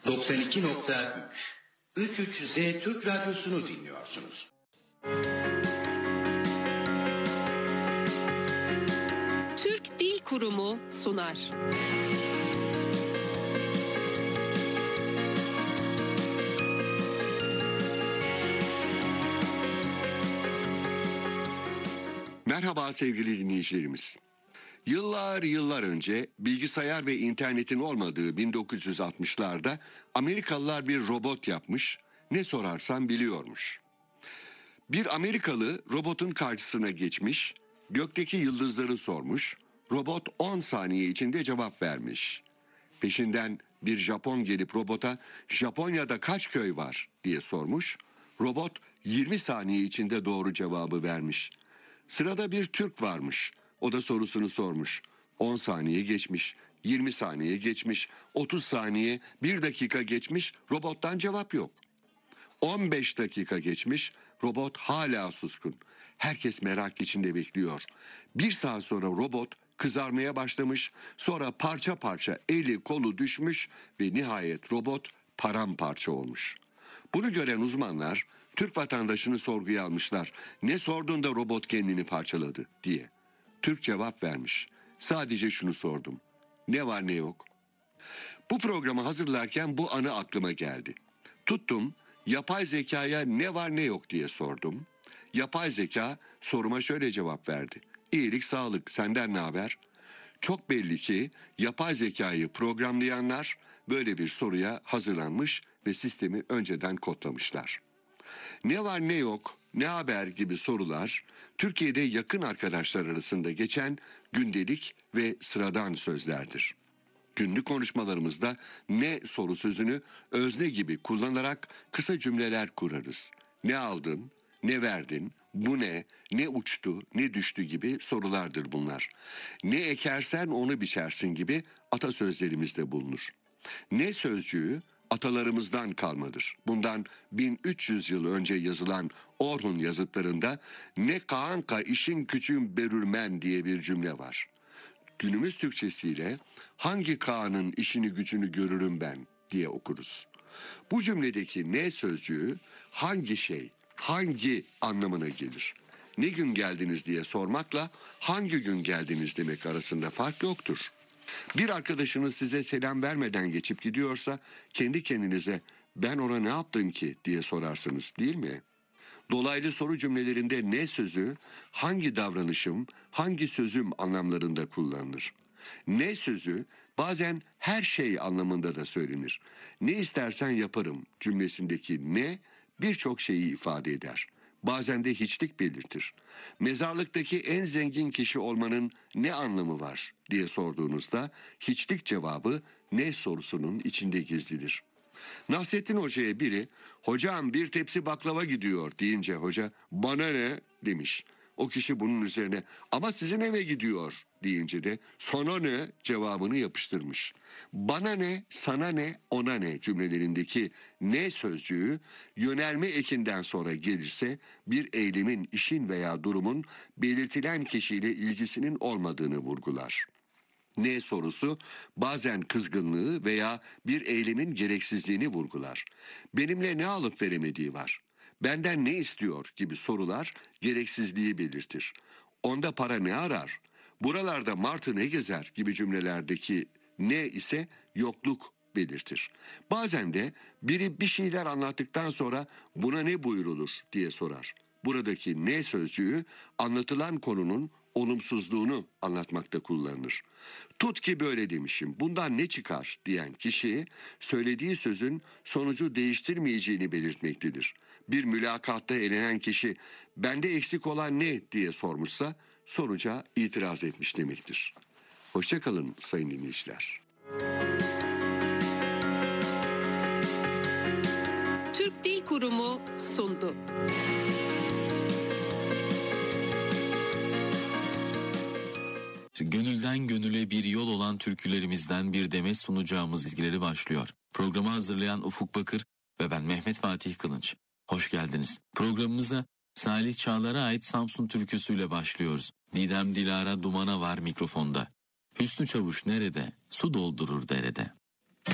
92.3 33Z Türk Radyosu'nu dinliyorsunuz. Türk Dil Kurumu sunar. Merhaba sevgili dinleyicilerimiz. Yıllar önce bilgisayar ve internetin olmadığı 1960'larda Amerikalılar bir robot yapmış, ne sorarsan biliyormuş. Bir Amerikalı robotun karşısına geçmiş, gökteki yıldızları sormuş, robot 10 saniye içinde cevap vermiş. Peşinden bir Japon gelip robota Japonya'da kaç köy var diye sormuş, robot 20 saniye içinde doğru cevabı vermiş. Sırada bir Türk varmış. O da sorusunu sormuş. 10 saniye geçmiş, 20 saniye geçmiş, 30 saniye, 1 dakika geçmiş, robottan cevap yok. 15 dakika geçmiş, robot hala suskun. Herkes merak içinde bekliyor. 1 saat sonra robot kızarmaya başlamış, sonra parça parça eli kolu düşmüş ve nihayet robot paramparça olmuş. Bunu gören uzmanlar Türk vatandaşını sorguya almışlar. Ne sordun da robot kendini parçaladı diye. Türk cevap vermiş. Sadece şunu sordum. Ne var ne yok? Bu programı hazırlarken bu anı aklıma geldi. Tuttum, yapay zekaya ne var ne yok diye sordum. Yapay zeka soruma şöyle cevap verdi. İyilik sağlık, senden ne haber? Çok belli ki yapay zekayı programlayanlar böyle bir soruya hazırlanmış ve sistemi önceden kodlamışlar. Ne var ne yok, ne haber gibi sorular Türkiye'de yakın arkadaşlar arasında geçen gündelik ve sıradan sözlerdir. Günlük konuşmalarımızda ne soru sözünü özne gibi kullanarak kısa cümleler kurarız. Ne aldın, ne verdin, bu ne uçtu, ne düştü gibi sorulardır bunlar. Ne ekersen onu biçersin gibi atasözlerimizde bulunur. Ne sözcüğü atalarımızdan kalmadır. Bundan 1300 yıl önce yazılan Orhun yazıtlarında ne kanka işin küçüğün berürmen diye bir cümle var. Günümüz Türkçesiyle hangi kağanın işini gücünü görürüm ben diye okuruz. Bu cümledeki ne sözcüğü hangi şey, hangi anlamına gelir. Ne gün geldiniz diye sormakla hangi gün geldiniz demek arasında fark yoktur. Bir arkadaşınız size selam vermeden geçip gidiyorsa kendi kendinize ben ona ne yaptım ki diye sorarsınız değil mi? Dolaylı soru cümlelerinde ne sözü hangi davranışım, hangi sözüm anlamlarında kullanılır. Ne sözü bazen her şey anlamında da söylenir. Ne istersen yaparım cümlesindeki ne birçok şeyi ifade eder. Bazen de hiçlik belirtir. Mezarlıktaki en zengin kişi olmanın ne anlamı var diye sorduğunuzda hiçlik cevabı ne sorusunun içinde gizlidir. Nasrettin Hoca'ya biri hocam bir tepsi baklava gidiyor deyince hoca bana ne demiş. O kişi bunun üzerine ama sizin eve gidiyor deyince de sana ne cevabını yapıştırmış. Bana ne, sana ne, ona ne cümlelerindeki ne sözcüğü yönelme ekinden sonra gelirse bir eylemin, işin veya durumun belirtilen kişiyle ilgisinin olmadığını vurgular. Ne sorusu bazen kızgınlığı veya bir eylemin gereksizliğini vurgular. Benimle ne alıp veremediği var. Benden ne istiyor gibi sorular gereksizliği belirtir. Onda para ne arar? Buralarda martı ne gezer gibi cümlelerdeki ne ise yokluk belirtir. Bazen de biri bir şeyler anlattıktan sonra buna ne buyrulur diye sorar. Buradaki ne sözcüğü anlatılan konunun olumsuzluğunu anlatmakta kullanılır. Tut ki böyle demişim, bundan ne çıkar diyen kişi söylediği sözün sonucu değiştirmeyeceğini belirtmektedir. Bir mülakatta elenen kişi bende eksik olan ne diye sormuşsa sonuca itiraz etmiş demektir. Hoşça kalın sayın dinleyiciler. Türk Dil Kurumu sundu. Gönülden gönüle bir yol olan türkülerimizden bir demet sunacağımız izgileri başlıyor. Programı hazırlayan Ufuk Bakır ve ben Mehmet Fatih Kılınç. Hoş geldiniz. Programımıza Salih Çağlar'a ait Samsun türküsüyle başlıyoruz. Didem Dilara Dumana var mikrofonda. Hüsnü Çavuş nerede? Su doldurur derede.